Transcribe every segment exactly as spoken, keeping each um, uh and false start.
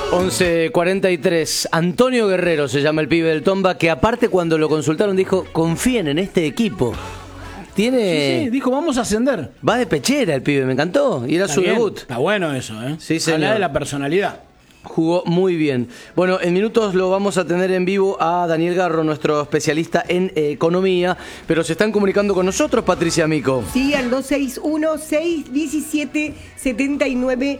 once cuarenta y tres. Antonio Guerrero se llama el pibe del Tomba, que aparte cuando lo consultaron dijo, confíen en este equipo. Tiene... Sí, sí, dijo, vamos a ascender. Va de pechera el pibe, me encantó. Y era Está su bien, debut. Está bueno eso, ¿eh? Sí, señor. Habla de la personalidad. Jugó muy bien. Bueno, en minutos lo vamos a tener en vivo a Daniel Garro, nuestro especialista en eh, economía, pero se están comunicando con nosotros, Patricia Mico. Sí, al dos seis uno, seis uno siete, siete nueve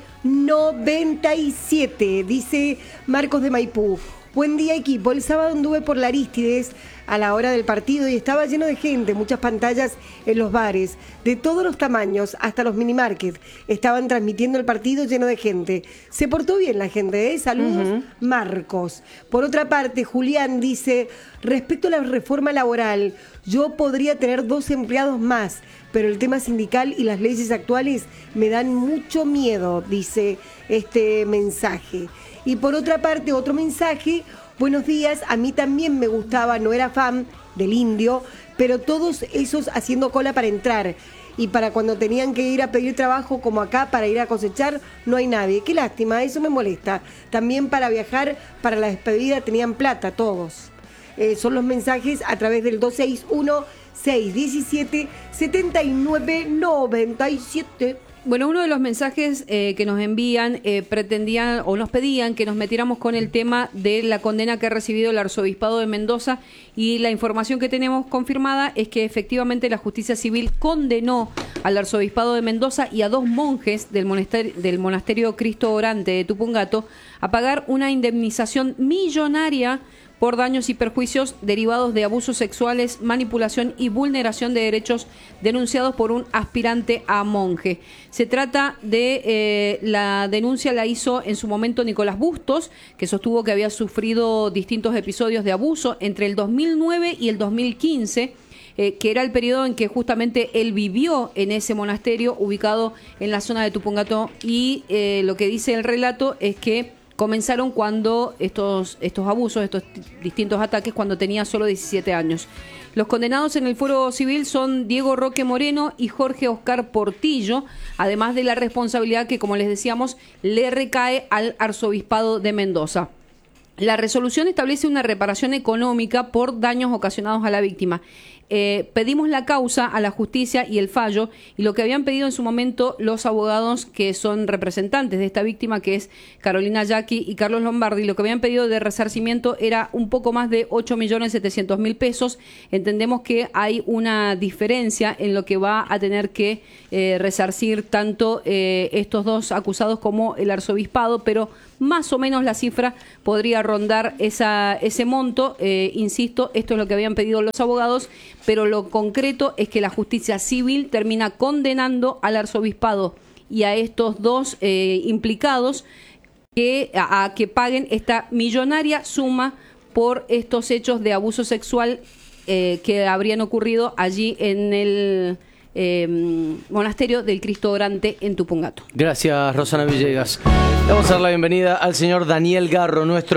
nueve siete, dice Marcos de Maipú. Buen día, equipo. El sábado anduve por la Arístides a la hora del partido y estaba lleno de gente, muchas pantallas en los bares, de todos los tamaños, hasta los minimarkets. Estaban transmitiendo el partido lleno de gente. Se portó bien la gente, ¿eh? Saludos, uh-huh. Marcos. Por otra parte, Julián dice, respecto a la reforma laboral, yo podría tener dos empleados más, pero el tema sindical y las leyes actuales me dan mucho miedo, dice este mensaje. Y por otra parte, otro mensaje, buenos días, a mí también me gustaba, no era fan del Indio, pero todos esos haciendo cola para entrar. Y para cuando tenían que ir a pedir trabajo, como acá, para ir a cosechar, no hay nadie. Qué lástima, eso me molesta. También para viajar, para la despedida, tenían plata todos. Eh, son los mensajes a través del dos seis uno, seis uno siete, siete nueve nueve siete. Bueno, uno de los mensajes eh, que nos envían eh, pretendían o nos pedían que nos metiéramos con el tema de la condena que ha recibido el Arzobispado de Mendoza, y la información que tenemos confirmada es que efectivamente la Justicia Civil condenó al Arzobispado de Mendoza y a dos monjes del monasterio, del monasterio Cristo Orante de Tupungato a pagar una indemnización millonaria por daños y perjuicios derivados de abusos sexuales, manipulación y vulneración de derechos denunciados por un aspirante a monje. Se trata de, eh, la denuncia la hizo en su momento Nicolás Bustos, que sostuvo que había sufrido distintos episodios de abuso entre el dos mil nueve y el dos mil quince, eh, que era el periodo en que justamente él vivió en ese monasterio ubicado en la zona de Tupungato, y eh, lo que dice el relato es que comenzaron cuando estos, estos abusos, estos distintos ataques, cuando tenía solo diecisiete años. Los condenados en el fuero civil son Diego Roque Moreno y Jorge Oscar Portillo, además de la responsabilidad que, como les decíamos, le recae al Arzobispado de Mendoza. La resolución establece una reparación económica por daños ocasionados a la víctima. Eh, pedimos la causa a la justicia y el fallo, y lo que habían pedido en su momento los abogados que son representantes de esta víctima, que es Carolina Yaqui y Carlos Lombardi, lo que habían pedido de resarcimiento era un poco más de ocho millones setecientos mil pesos. Entendemos que hay una diferencia en lo que va a tener que eh, resarcir tanto eh, estos dos acusados como el arzobispado, pero más o menos la cifra podría rondar esa, ese monto. Eh, insisto, esto es lo que habían pedido los abogados, pero lo concreto es que la justicia civil termina condenando al arzobispado y a estos dos eh, implicados que, a, a que paguen esta millonaria suma por estos hechos de abuso sexual eh, que habrían ocurrido allí en el Eh, monasterio del Cristo Orante en Tupungato. Gracias, Rosana Villegas. Le vamos a dar la bienvenida al señor Daniel Garro, nuestro